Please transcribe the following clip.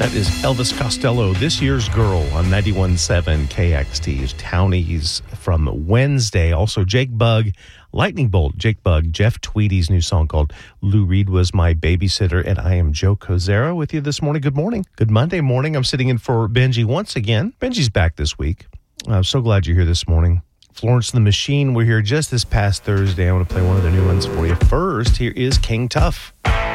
That is Elvis Costello, This Year's Girl on 91.7 KXT's Townies from Wednesday. Also, Jake Bugg, Lightning Bolt, Jake Bugg, Jeff Tweedy's new song called Lou Reed Was My Babysitter, and I am Joe Kozera with you this morning. Good morning. Good Monday morning. I'm sitting in for Benji once again. Benji's back this week. I'm so glad you're here this morning. Florence and the Machine were here just this past Thursday. I want to play one of their new ones for you. First, here is King Tuff.